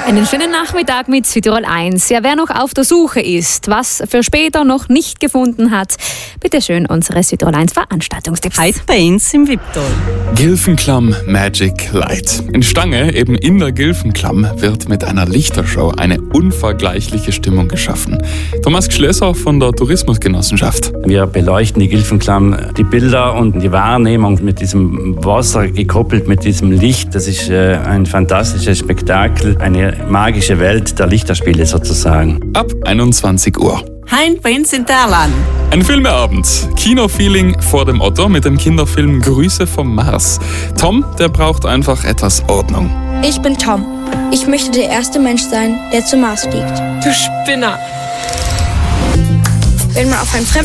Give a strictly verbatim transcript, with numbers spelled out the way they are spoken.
Einen schönen Nachmittag mit Südtirol eins. Ja, wer noch auf der Suche ist, was für später noch nicht gefunden hat, bitte schön unsere Südtirol eins Veranstaltungstipps. Heute bei uns im Wipptal. Gilfenklamm Magic Light. In Stange, eben in der Gilfenklamm, wird mit einer Lichtershow eine unvergleichliche Stimmung geschaffen. Thomas Schlösser von der Tourismusgenossenschaft. Wir beleuchten die Gilfenklamm, die Bilder und die Wahrnehmung mit diesem Wasser gekoppelt mit diesem Licht. Das ist äh, ein fantastisches Spektakel, eine magische Welt der Lichterspiele sozusagen. Ab einundzwanzig Uhr. Heute bei uns in Terlan. Ein Filmeabend. Kinofeeling vor dem Otto mit dem Kinderfilm Grüße vom Mars. Tom, der braucht einfach etwas Ordnung. Ich bin Tom. Ich möchte der erste Mensch sein, der zum Mars fliegt. Du Spinner! Wenn man auf einem fremden